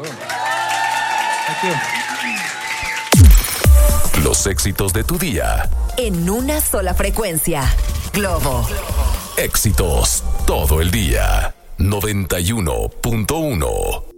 Los éxitos de tu día. En una sola frecuencia. Globo. Éxitos todo el día. 91.1